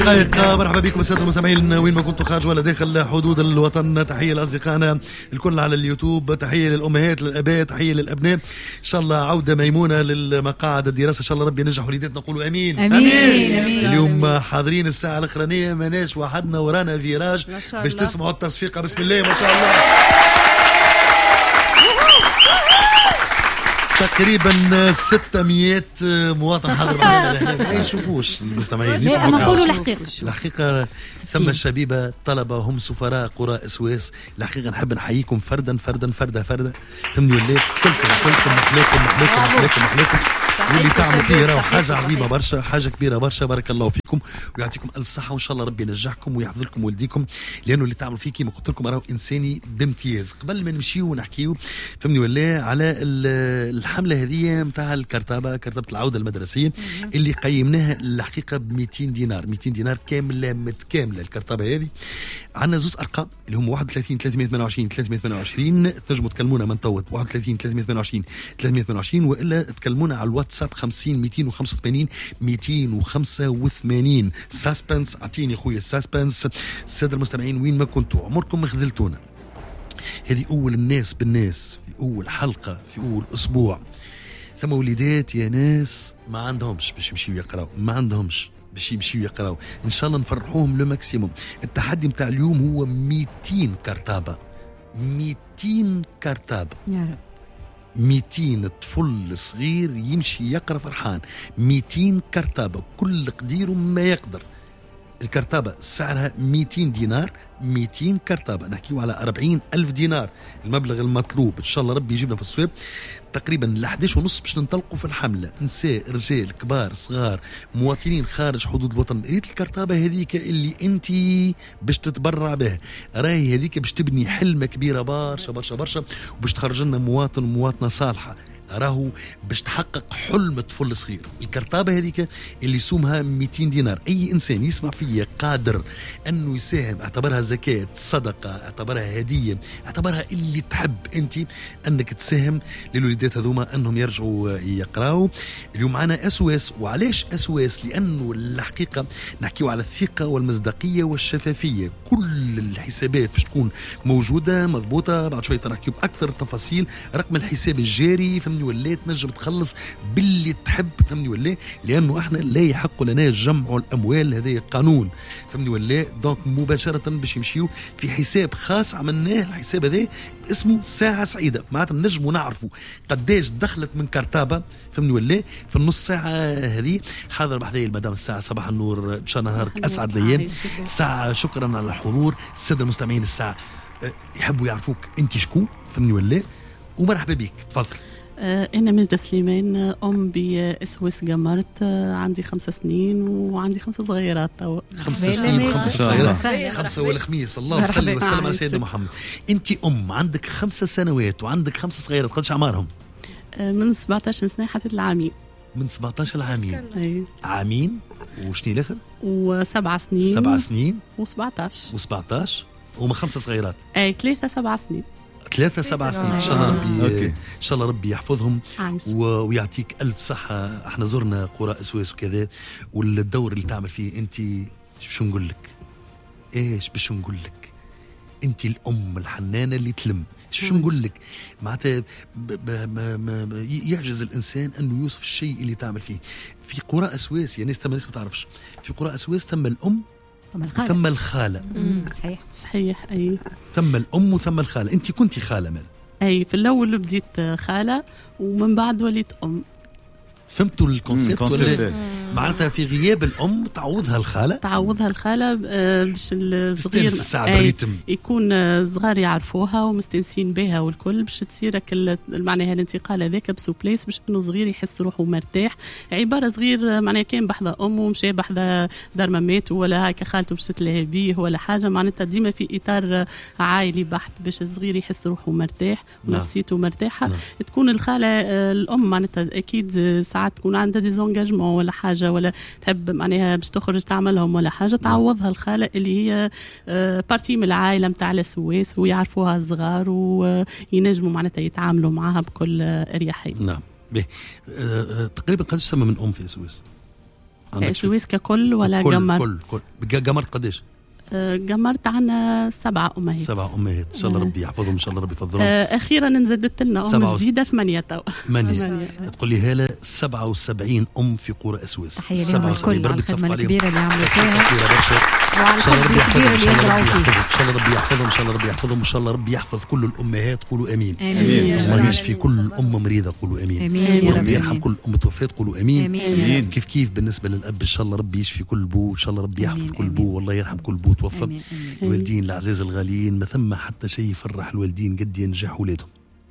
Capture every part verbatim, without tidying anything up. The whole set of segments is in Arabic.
دقائق. مرحبا بكم السادة المستمعين وين ما كنتوا خارج ولا داخل حدود الوطن. تحية لأصدقائنا الكل على اليوتيوب، تحية للأمهات للأباء، تحية للأبناء. إن شاء الله عودة ميمونة للمقاعد الدراسة، إن شاء الله ربي ينجح وليداتنا. نقولوا أمين. أمين. أمين. أمين. اليوم أمين. حاضرين الساعة الأخرانية ماناش وحدنا ورانا فيراج باش تسمعوا التصفيقة. بسم الله ما شاء الله. تقريبا ستمائة مواطن حاضر معنا. ما يشوفوش المستمعين. أنا نقولوا الحقيقة. الحقيقة ثم الشبيبة طلبة هم سفراء قراء سويس. الحقيقة نحب نحييكم فردا فردا فردا فردا. فهمني ولا كلكم كلكم محليكم محليكم محليكم محليكم واللي تعملوا فيه راهو حاجة عظيمة برشا، حاجة كبيرة برشا. بارك الله فيكم ويعطيكم ألف صحة، وإن شاء الله ربي ينجحكم ويحفظ لكم والديكم، لأنه اللي تعملوا فيه كما قلت لكم راهو إنساني بامتياز. قبل ما نمشيو ونحكيو فهمني ولا على الحملة هذه متاع الكرتابة، كرتابة العودة المدرسية اللي قيمناها الحقيقة ب مئتين دينار، مئتين دينار كاملة متكاملة. الكرتابة هذه عندنا زوز أرقام اللي هم واحد وثلاثين ثلاثمائة وثمانية وعشرين ثلاثمائة وثمانية وعشرين. تنجموا تكلمونا من توت واحد وثلاثين ثلاثمائة وثمانية وعشرين ثلاثمائة وثمانية وعشرين، وإلا تكلمونا على الواتساب خمسين مئتين وخمسة وثمانين مئتين وخمسة وثمانين. ساسبنس أعطيني خويا الساسبنس. السادة المستمعين وين ما كنتوا عمركم خذلتونا. هذه أول الناس بالناس في أول حلقة في أول أسبوع. ثم وليدات يا ناس ما عندهمش باش يمشيوا يقراوا، ما عندهمش باش يمشيوا يقراوا. إن شاء الله نفرحوهم لو ماكسيموم. التحدي متاع اليوم هو مئتين كرتابة، مئتين كرتابة يا رب. مئتين طفل صغير يمشي يقرأ فرحان. مئتين كرتابة كل قدير ما يقدر. الكرتابة سعرها مئتين دينار، مئتين كرتابة نحكيو على أربعين ألف دينار المبلغ المطلوب. إن شاء الله ربي يجيبنا في الصواب. تقريبا لحداش ونص باش ننطلقوا في الحملة، نساء رجال كبار صغار مواطنين خارج حدود الوطن. ريت الكرتابة هذيك اللي انت باش تتبرع به، راهي هذيك باش تبني حلمة كبيرة برشا برشا برشا، وباش تخرج لنا مواطن مواطنة صالحة راهو باش تحقق حلم طفل صغير. الكرتابة هذيك اللي سومها مئتين دينار. أي إنسان يسمع فيا قادر أنه يساهم، اعتبرها زكاة، صدقة، اعتبرها هدية، اعتبرها اللي تحب أنت أنك تساهم للوليدات هذوما أنهم يرجعوا يقراوا. اليوم معنا أسواس. وعلاش أسواس؟ لأنه الحقيقة نحكيو على الثقة والمصداقية والشفافية. كل الحسابات باش تكون موجودة مضبوطة. بعد شوية نحكيو بأكثر التفاصيل. رقم الحساب الجاري فهمني ولا تنجم تخلص باللي تحب فهمني ولا، لانه احنا لا يحق لنا جمع الاموال، هذا قانون فهمني ولا. دونك مباشره باش يمشيو في حساب خاص عملناه. الحساب هذا اسمه ساعه سعيده، معناتها نجموا نعرفوا قداش دخلت من كرتابه فهمني ولا في النص ساعه هذه. حاضر بحذايا المدام الساعه صباح النور، ان شاء الله نهارك اسعد الايام. ساعه شكرا على الحضور. الساده المستمعين الساعه يحبوا يعرفوك انت شكون فهمني ولا، ومرحبا بك. تفضل. أنا مجدة سليمان، أم بأسوس قمرت، عندي خمسة سنين وعندي خمسة صغيرات. خمسة سنين خمسة صغيرات، خمسة والخميس. الله وسلم وسلم على سيدنا محمد. أنت أم عندك خمسة سنوات وعندك خمسة صغيرات، قدش أعمارهم؟ من سبعة عشر سنة حتى العامين. من سبعة عشر عامين. أي. عامين وشني الآخر؟ وسبع سنين. سبع سنين. وسبعة عشر. وسبعة عشر. وما خمسة صغيرات. أي ثلاثة سبع سنين. ثلاثة سبع سنين. إن شاء الله ربي أوكي. إن شاء الله ربي يحفظهم و... ويعطيك ألف صحة. احنا زرنا قرى أسواس وكذا، والدور اللي تعمل فيه أنت شو نقول لك؟ إيش باش نقول لك؟ أنت الأم الحنانة اللي تلم. شو نقول لك؟ معناتها يعجز الإنسان أنه يوصف الشيء اللي تعمل فيه. في قرى أسواس يا ناس ثم ناس ما تعرفش، في قرى أسواس ثم الأم الخالة. ثم الخالة. صحيح صحيح. أي ثم الأم وثم الخالة. أنت كنتي خالة مال؟ أي في الأول بديت خالة ومن بعد وليت أم. فهمتوا الكونسيبت ولا؟ معناتها في غياب الأم تعوضها الخالة. تعوضها الخالة باش الصغير يكون صغار يعرفوها ومستنسين بها والكل، باش تصير معناها الانتقال هذاك بسوبليس، باش انه صغير يحس روحه مرتاح. عبارة صغير معناها كان بحذا أمه مشى بحذا دار مامته ولا هاك خالته باش تتلهى بيه ولا حاجة، معناتها ديما في إطار عائلي بحت باش الصغير يحس روحه مرتاح ونفسيته مرتاحة. نعم. تكون الخالة الأم معناتها أكيد ساعات تكون عندها ديزونجاجمون ولا حاجة ولا تحب معناها باش تخرج تعملهم ولا حاجة، تعوضها الخالة اللي هي بارتي من العائلة متاع السويس ويعرفوها الصغار وينجموا معناتها يتعاملوا معها بكل اريحية. نعم. به تقريبا قديش ثم من أم في السويس؟ سويس ككل ولا جمرت؟ كل كل جمرت قديش؟ جمرت عنا سبعة أمهات. سبعة أمهات إن شاء الله ربي يحفظهم إن شاء الله ربي يفضلهم. أخيرا نزدت لنا أم جديدة ثمانية تو. ثمانية. تقول لي هالة سبعة وسبعين أم في قرى أسويس. تحية لهم الكل على الخدمة الكبيرة اللي عملوا فيها وعلى الحب الكبير اللي يزرعوا فيه. إن شاء الله ربي يحفظهم إن شاء الله ربي يحفظهم إن شاء الله ربي يحفظ كل الأمهات. قولوا آمين. آمين. الله يشفي كل أم مريضة. قولوا آمين. آمين. وربي يرحم كل أم توفيت. قولوا آمين. آمين. كيف كيف بالنسبة للأب إن شاء الله ربي يشفي كل بو. إن شاء الله ربي يحفظ كل بو والله يرحم كل بو توفى. الوالدين العزيز الغاليين ما ثم حتى شيء يفرح الوالدين قد ينجح أولادهم.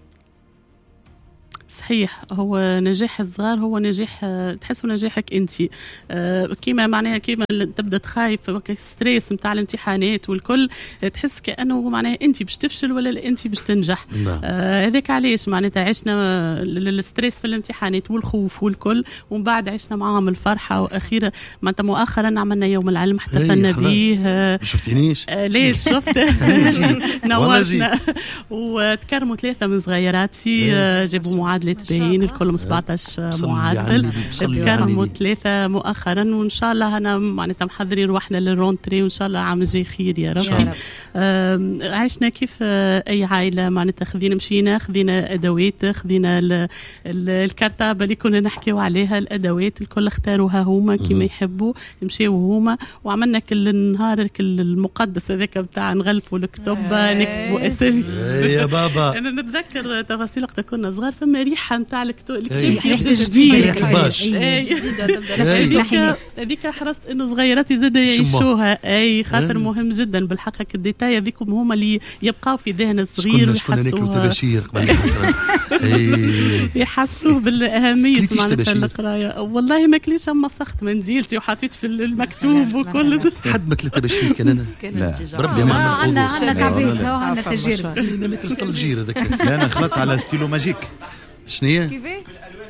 صحيح. هو نجاح الصغار هو نجاح تحسوا نجاحك انت. أه كيما معناها كيما تبدا تخايف ستريس نتاع الامتحانات والكل تحس كانه معناها انت باش تفشل ولا انت باش تنجح. هذاك أه علاش معناتها عشنا الستريس في الامتحانات والخوف والكل ومن بعد عشنا معاهم الفرحه. واخيرا معناتها مؤخرا عملنا يوم العلم احتفلنا به. أه شفتينيش؟ أه ليش شفت نورتنا وتكرموا ثلاثه من صغيراتي. أه جابوا معادله باهين الكل سبعطاش معدل. تكرموا ثلاثة مؤخرا وإن شاء الله أنا معناتها محضرين روحنا للرونتري وإن شاء الله عام جاي خير يا رب. عشنا كيف أي عائلة معناتها خذينا مشينا خذينا أدوات خذينا الكرتابة اللي كنا نحكيو عليها الأدوات الكل اختاروها هما كما يحبوا مشيو هما وعملنا كل النهار كل المقدس هذاك بتاع نغلفوا الكتب نكتبوا اسامي. يا بابا أنا نتذكر تفاصيل وقت كنا صغار فما ريحة نتاع الكتاب ريحة جديد جديدة. هذيك حرصت انه صغيراتي زاد يعيشوها اي خاطر مهم جدا بالحق الديتاي هذيكم هما اللي يبقاو في ذهن الصغير ويحسوها يحسوه بالاهميه معناتها القرايه. والله ما كليش اما سخت منزيلتي وحطيت في المكتوب وكل حد ما كل تباشير كان انا بربي ما عندنا عندنا كعبيد عندنا تجارب. انا ما كل الجير هذاك. انا خلطت على ستيلو ماجيك. شنية؟ كيفاه؟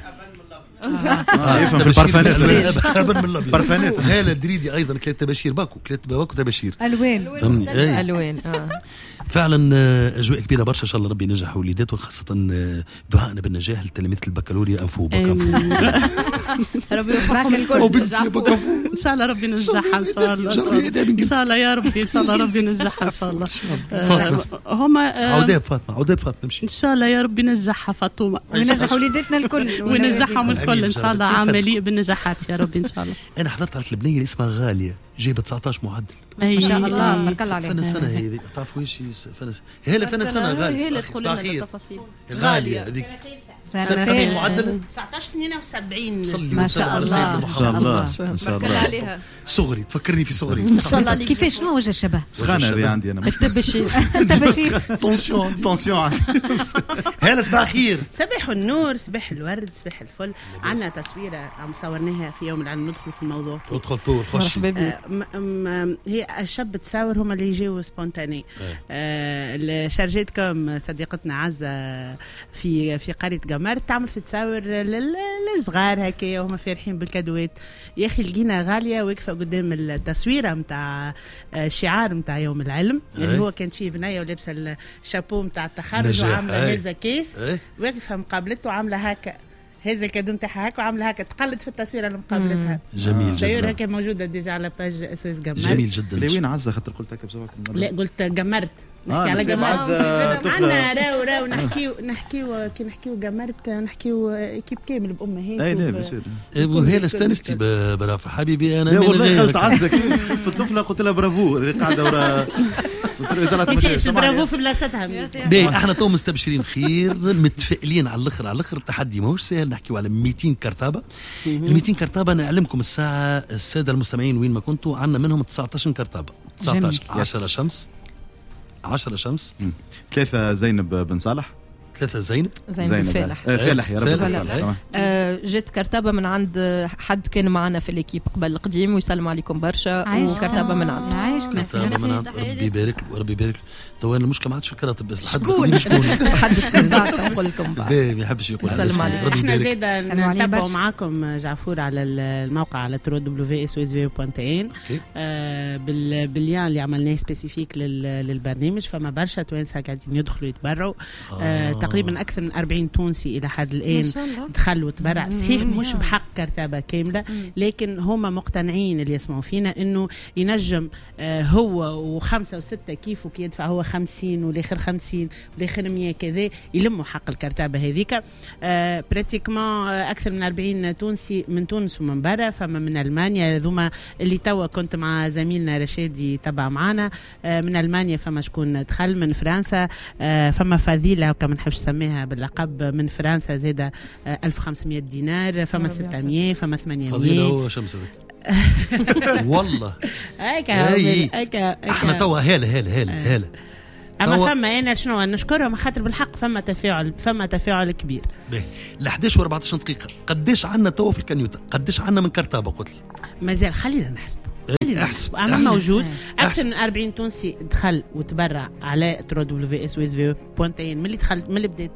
اه يفهم في البرفانات. برفانات هالة دريدي ايضا كلات تباشير باكو كلات باكو تباشير الوان الوان. اه فعلا اجواء كبيره برشا ان شاء الله ربي ينجح وليدات وخاصه دعائنا بالنجاح لتلاميذ البكالوريا انفو بكافو. ربي يوفقكم الكل. ان شاء الله ربي ينجحها ان شاء الله ان شاء الله يا ربي ان شاء الله ربي ينجحها ان شاء الله. هما عوداب فاطمه عوداب فاطمه نمشي ان شاء الله يا ربي ينجحها فاطمه وينجح وليداتنا الكل وينجحهم الكل ان شاء الله. عام مليء بالنجاحات يا ربي ان شاء الله. انا حضرت على البنيه اللي اسمها غاليه جايبه تسعطاش معدل ما شاء الله تبارك الله عليك. فن السنه هذه تعرفوا ايش فن هي فن السنه غاليه هي اللي تدخل لنا التفاصيل غاليه هذيك سنه معدل تسعطاش اثنين وسبعين. ما شاء الله ان شاء الله ان شاء الله عليها. صغري تفكرني في صغري ان شاء الله. كيفاش شنو وجه الشبه؟ سخانه هذه عندي انا التبشير التبشير طونسيون طونسيون. هلا صباح خير. صباح النور صباح الورد صباح الفل. عندنا تصويره عم صورناها في يوم العلم ندخل في الموضوع. ادخل طول خش. هي الشاب تصور هما اللي يجيو سبونتاني. آه شارجيتكم صديقتنا عزة في في قرية قمر تعمل في تصاور للصغار هكايا وهم فرحين بالكادوات. يا اخي لقينا غاليه واقفه قدام التصويره نتاع الشعار نتاع يوم العلم اللي هو كانت فيه بنيه ولابسه الشابو نتاع التخرج وعامله هذا كيس واقفه مقابلته وعامله هكا هذا الكادو نتاعها هكا وعامله هكا تقلد في التصويره اللي مقابلتها. جميل جدا. داير هكا موجوده ديجا على باج اسويس قمر. جميل جدا. لوين عزه خاطر قلت هكا بصراحه؟ لا قلت قمرت نحكي آه على قمرت. عندنا راو راو نحكيو نحكيو كي نحكيو قمرت نحكيو اكيب كامل بامهات. اي لا بصير. وهي استانستي برافع حبيبي انا. لا والله خلت عزه في الطفله قلت لها برافو اللي قاعده ورا مش برافو في بلاصتها. باهي احنا تو مستبشرين خير متفائلين على الاخر على الاخر. التحدي ماهوش سهل. نحكيو على مئتين كرتابه. ال مئتين كرتابه نعلمكم الساعه الساده المستمعين وين ما كنتوا عندنا منهم تسعطاش كرتابه. تسعطاش عشرة شمس عشرة شمس مم. ثلاثة زينب بن صالح ثلاثة زينب زينب, زينب فالح آه فالح يا رب فالح. آه جت كرتابة من عند حد كان معنا في الكيب قبل القديم ويسلم عليكم برشا وكرتابة من عند عايشك ربي يبارك وربي يبارك. تو المشكله ما عادش في الكراتب بس حد شكون شكون حد شكون نقول لكم بعد ما يحبش يقول. سلام عليكم. احنا زيدا نتابعوا معاكم جعفور على الموقع على ترو دبليو اس اس في بوينت ان بالليان اللي عملناه سبيسيفيك للبرنامج. فما برشا توانسه قاعدين يدخلوا يتبرعوا. تقريبا أكثر من أربعين تونسي إلى حد الآن دخلوا وتبرع. صحيح مش بحق كرتابة كاملة، لكن هم مقتنعين اللي يسمعوا فينا إنه ينجم هو وخمسة وستة كيف وكي يدفع هو خمسين والآخر خمسين والآخر مية كذا يلموا حق الكرتابة هذيك. براتيكمون أكثر من أربعين تونسي من تونس ومن برا، فما من ألمانيا ذوما اللي توا كنت مع زميلنا رشيد يتبع معنا من ألمانيا، فما شكون دخل من فرنسا، فما فضيلة كما نحبش سميها باللقب من فرنسا زادة ألف وخمسمية دينار، فما ستمية، فما ثمانمية. فضيلة هو شمس ذاك والله هيكا هيكا احنا توا هلا هلا هلا هلا اما فما انا شنو نشكرهم خاطر بالحق فما تفاعل فما تفاعل كبير. باهي ل إحدى عشر وأربعة عشر دقيقة قداش عندنا توا في الكنيوتا؟ قداش عندنا من كرتابة؟ قلت لي مازال خلينا نحسب. احسب اما موجود اكثر من أربعين تونسي دخل وتبرع على دبليو دبليو اس ويز في بوينتين ملي دخلت ملي بدات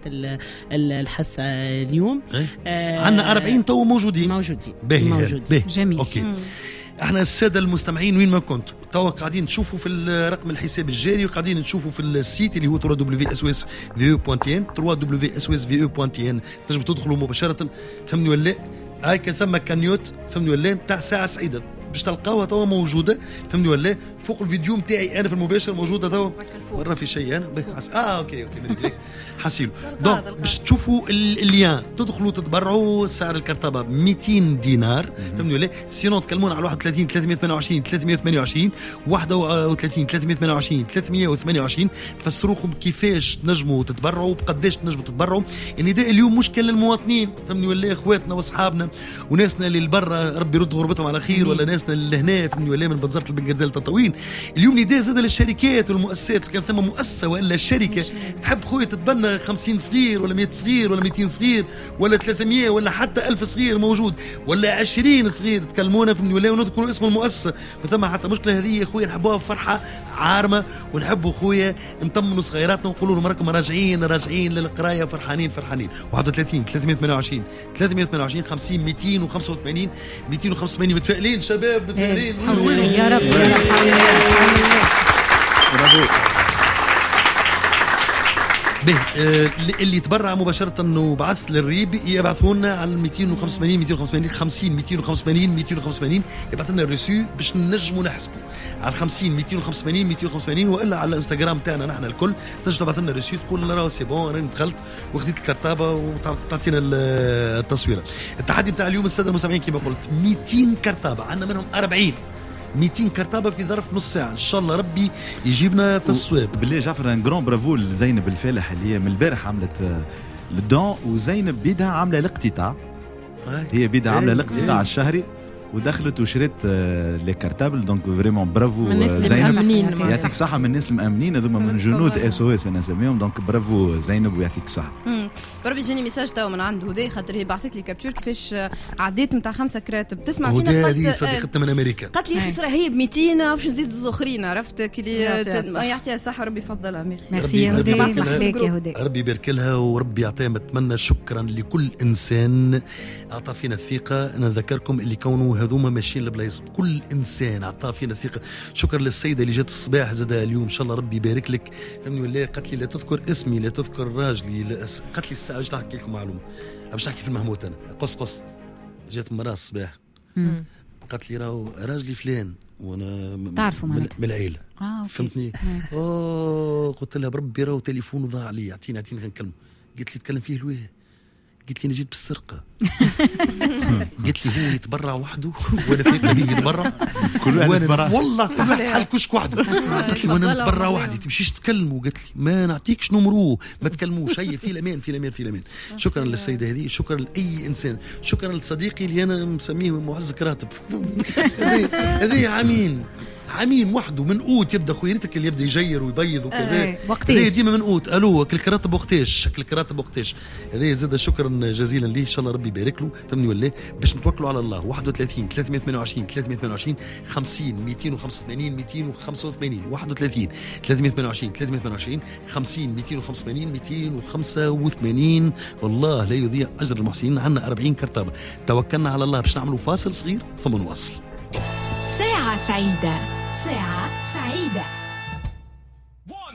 الحصه اليوم. آه عندنا أربعين تو موجودين موجودين موجودين جميل. اوكي مم. احنا الساده المستمعين وين ما كنتوا توا قاعدين تشوفوا في الرقم الحساب الجاري وقاعدين نشوفوا في السيت اللي هو دبليو دبليو اس ويز في بوينتين دبليو دبليو اس ويز في بوينتين تنجموا تدخلوا مباشره. فهمني ولا هاي كان ثم كانيوت فهمني ولا تاع ساعه سعيده باش تلقاوها توا موجوده. فهمني ولا فوق الفيديو نتاعي انا في المباشر موجوده توا مره في شيء انا اه اوكي اوكي مريك حسيلو دونك باش تشوفوا الليان تدخلوا تتبرعوا. سعر الكرتابه مئتين دينار فهمني ولا. سينو تكلمون على واحد وثلاثين ثلاثمية وثمانية وعشرين ثلاثمية وثمانية وعشرين واحد وثلاثين ثلاثمية وثمانية وعشرين ثلاثمية وثمانية وعشرين تفسروكم كيفاش تنجموا تتبرعوا بقداش تنجموا تتبرعوا. النداء يعني اليوم مشكل للمواطنين فهمني ولا اخواتنا واصحابنا وناسنا اللي برا ربي يرد غربتهم على خير ولا ناسنا اللي هنا فهمني ولا من بنزرة البنقردال تطوين. اليوم نداء زاد للشركات والمؤسسات كان ثم مؤسسه ولا شركه تحب خويا تتبنى خمسين صغير ولا مية صغير ولا مئتين صغير ولا ثلاثمية ولا حتى ألف صغير موجود ولا عشرين صغير تكلمونا فهمني ولا ونذكروا اسم المؤسسه ما ثم حتى مشكله. هذه يا خويا نحبوها فرحه عارمه ونحبوا خويا نطمنوا صغيراتنا ونقولوا لهم راكم راجعين راجعين للقرايه فرحانين فرحانين. واحد وثلاثين ثلاثمية وثمانية وعشرين ثلاثمية وثمانية وعشرين خمسين مئتين وخمسة وثمانين مئتين وخمسة وثمانين متفائلين شباب متفائلين يا رب يا رب. برافو. به آه اللي يتبرع مباشرة وبعث للريب يبعثوا لنا على مئتين وخمسة وثمانين مئتين وخمسة وثمانين خمسين مئتين وخمسة وثمانين مئتين وخمسة وثمانين يبعث لنا الريسو باش نجموا نحسبوا على خمسين مئتين وخمسة وثمانين مئتين وخمسة وثمانين والا على الانستغرام تاعنا نحن الكل تنجم تبعث لنا الريسو تقول لنا راه سي بون راني دخلت وخذيت الكرتابه وتعطينا التصويره. التحدي بتاع اليوم الساده المستمعين كما قلت مئتين كرتابه عندنا منهم أربعين مئتين كرتابه في ظرف نص ساعه ان شاء الله ربي يجيبنا في الصواب. بالله جعفر ان جرون برافو لزينب الفالح اللي هي من البارح عملت الدون وزينب بيدها عامله الاقتطاع. هي بيدها عامله الاقتطاع الشهري ودخلت وشريت لي كارتابل دونك فريمون برافو زينب يعطيك صحه. من الناس المأمنين هذوما من جنود اس او اس انا نسميهم دونك برافو زينب ويعطيك صحه. بربي جاني ميساج تو من عند هدى خاطر هي بعثت لي كابتور كيفاش عديت نتاع خمسه كراتب تسمع فينا. هدى هذه صديقتنا من امريكا قالت لي خسره هي ب مئتين باش نزيد زوز اخرين عرفت كي يعطيها الصحه ربي يفضلها. ميرسي ميرسي يا هدى محلاك يا هدى ربي يبارك لها وربي يعطيها. نتمنى شكرا لكل انسان اعطى فينا الثقه. نذكركم اللي كونوا هذوما ماشيين لبلايص كل انسان اعطى فينا الثقه. شكرا للسيده اللي جات الصباح زادها اليوم ان شاء الله ربي يبارك لك فهمني ولا. قالت لي لا تذكر اسمي لا تذكر راجلي قالت لي الساعه باش نحكي لكم معلومه باش نحكي في المهموت. انا قص قص جات مراه الصباح قالت لي راهو راجلي فلان وانا تعرفوا من, من العيله آه فهمتني. اوه قلت لها بربي راهو تليفونه ضاع علي اعطيني اعطيني نكلمه. قلت لي تكلم فيه لويه قلت لي انا جيت بالسرقه. قلت لي هو يتبرع وحده وانا فيك نبي يتبرع كل واحد يتبرع والله كل واحد حال كشك وحده. قلت لي وانا نتبرع وحدي تمشيش تكلموا. قلت لي ما نعطيكش نمروه ما تكلموش هي في الامان في الامان في الامان. شكرا للسيده هذه شكرا لاي انسان. شكرا لصديقي اللي انا مسميه معز كراتب. هذه عامين عامين وحده من قوت يبدا خويرتك اللي يبدا يجير ويبيض وكذا. هذا ديما من قوت الو كل كراتب وقتاش شكل كراتب وقتاش. هذا زاد شكرا جزيلا ليه ان شاء الله ربي يبارك له فهمني ولا. باش نتوكلوا على الله. واحد وثلاثين ثلاثمية وثمانية وعشرين ثلاثمية وثمانية وعشرين خمسين مئتين وخمسة وثمانين مئتين وخمسة وثمانين واحد وثلاثين ثلاثمية وثمانية وعشرين ثلاثمية وثمانية وعشرين خمسين مئتين وخمسة وثمانين مئتين وخمسة وثمانين. والله لا يضيع اجر المحسنين. عندنا أربعين كرتابه. توكلنا على الله باش نعملوا فاصل صغير ثم نواصل. ساعه سعيده ساعه سعيده.